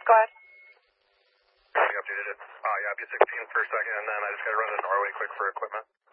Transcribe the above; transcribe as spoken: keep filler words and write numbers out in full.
Go ahead. We updated it. Uh, yeah, B sixteen for a second, and then I just got to run to Norway quick for equipment.